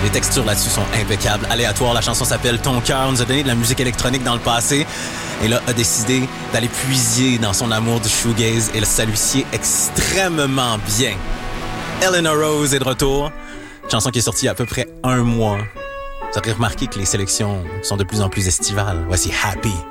Les textures là-dessus sont impeccables. Aléatoire, la chanson s'appelle Ton cœur, nous a donné de la musique électronique dans le passé. Et là, a décidé d'aller puiser dans son amour du shoegaze et ça lui sied extrêmement bien. Eleanor Rose est de retour. Une chanson qui est sortie il y a à peu près 1 mois. Vous aurez remarqué que les sélections sont de plus en plus estivales. Voici Happy.